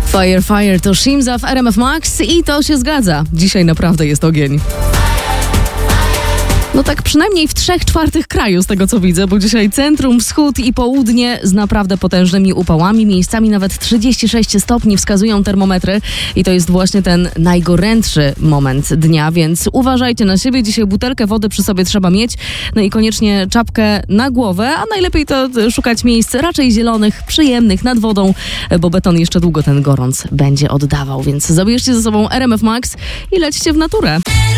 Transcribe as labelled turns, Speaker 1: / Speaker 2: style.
Speaker 1: Fire, fire to Shimza w RMF Max i to się zgadza. Dzisiaj naprawdę jest ogień. No tak przynajmniej w 3/4 kraju z tego co widzę, bo dzisiaj centrum, wschód i południe z naprawdę potężnymi upałami. Miejscami nawet 36 stopni wskazują termometry i to jest właśnie ten najgorętszy moment dnia, więc uważajcie na siebie. Dzisiaj butelkę wody przy sobie trzeba mieć, no i koniecznie czapkę na głowę, a najlepiej to szukać miejsc raczej zielonych, przyjemnych, nad wodą, bo beton jeszcze długo ten gorąc będzie oddawał, więc zabierzcie ze sobą RMF Max i lećcie w naturę.